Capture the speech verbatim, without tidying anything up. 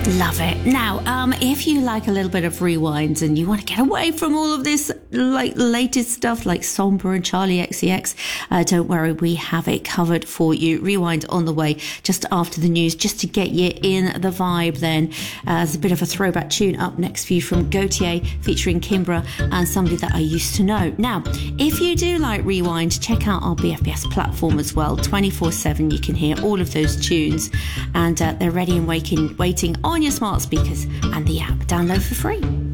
Love it. Now, um, if you like a little bit of rewind and you want to get away from all of this like latest stuff like Somber and Charlie X C X, uh, don't worry, we have it covered for you. Rewind on the way just after the news, just to get you in the vibe then. Uh, there's a bit of a throwback tune up next for you from Gautier featuring Kimbra and somebody that I used to know. Now, if you do like Rewind, check out our B F B S platform as well. twenty-four seven you can hear all of those tunes, and uh, they're ready and waiting, waiting on your smart speakers and the app. Download for free.